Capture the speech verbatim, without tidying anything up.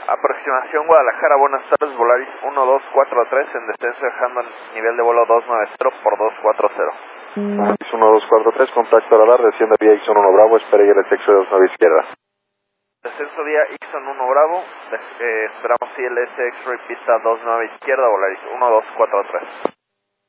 Aproximación Guadalajara, buenas tardes, Volaris uno dos cuatro tres en descenso dejando nivel de vuelo dos nueve cero por dos cuatro cero. Volaris uno dos cuatro tres, contacto radar, desciende vía Ixon uno Bravo, espera y R T X dos nueve izquierda. Descenso vía Ixon uno Bravo, eh, esperamos I L S X-Ray pista dos nueve izquierda, Volaris uno dos cuatro tres.